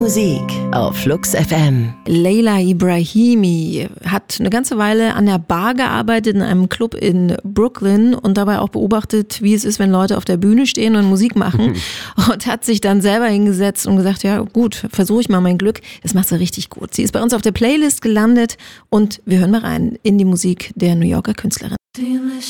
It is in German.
Musik auf Flux FM. Leila Ibrahimi hat eine ganze Weile an der Bar gearbeitet in einem Club in Brooklyn und dabei auch beobachtet, wie es ist, wenn Leute auf der Bühne stehen und Musik machen und hat sich dann selber hingesetzt und gesagt, ja gut, versuche ich mal mein Glück. Das macht sie richtig gut. Sie ist bei uns auf der Playlist gelandet und wir hören mal rein in die Musik der New Yorker Künstlerin.